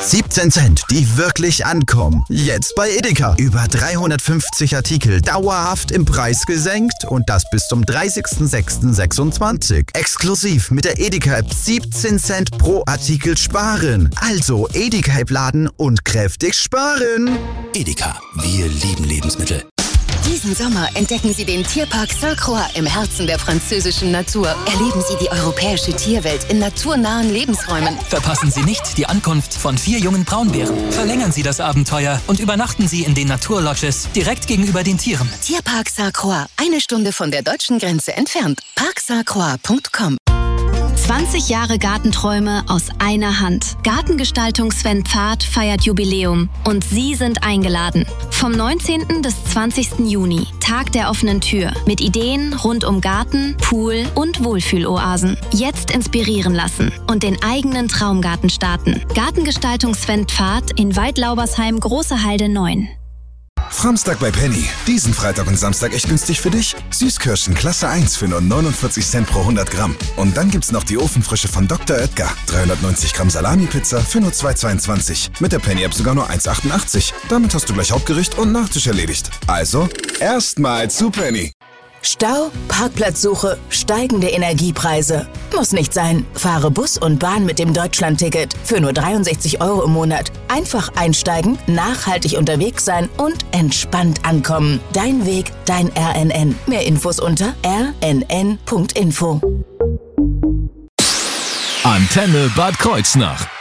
17 Cent, die wirklich ankommen. Jetzt bei Edeka. Über 350 Artikel dauerhaft im Preis gesenkt und das bis zum 30.06.26. Exklusiv mit der Edeka-App 17 Cent pro Artikel sparen. Also Edeka-App laden und kräftig sparen. Edeka, wir lieben Lebensmittel. Diesen Sommer entdecken Sie den Tierpark Sainte-Croix im Herzen der französischen Natur. Erleben Sie die europäische Tierwelt in naturnahen Lebensräumen. Verpassen Sie nicht die Ankunft von 4 jungen Braunbären. Verlängern Sie das Abenteuer und übernachten Sie in den Naturlodges direkt gegenüber den Tieren. Tierpark Sainte-Croix, 1 Stunde von der deutschen Grenze entfernt. parksainte-croix.com. 20 Jahre Gartenträume aus einer Hand. Gartengestaltung Sven Pfad feiert Jubiläum und Sie sind eingeladen. Vom 19. bis 20. Juni, Tag der offenen Tür. Mit Ideen rund um Garten, Pool und Wohlfühloasen. Jetzt inspirieren lassen und den eigenen Traumgarten starten. Gartengestaltung Sven Pfad in Waldlaubersheim, Große Halde 9. Framstag bei Penny. Diesen Freitag und Samstag echt günstig für dich. Süßkirschen Klasse 1 für nur 49 Cent pro 100 Gramm. Und dann gibt's noch die Ofenfrische von Dr. Oetker. 390 Gramm Salami-Pizza für nur 2,22. Mit der Penny-App sogar nur 1,88. Damit hast du gleich Hauptgericht und Nachtisch erledigt. Also, erstmal zu Penny. Stau, Parkplatzsuche, steigende Energiepreise. Muss nicht sein. Fahre Bus und Bahn mit dem Deutschlandticket für nur 63 € im Monat. Einfach einsteigen, nachhaltig unterwegs sein und entspannt ankommen. Dein Weg, dein RNN. Mehr Infos unter rnn.info. Antenne Bad Kreuznach.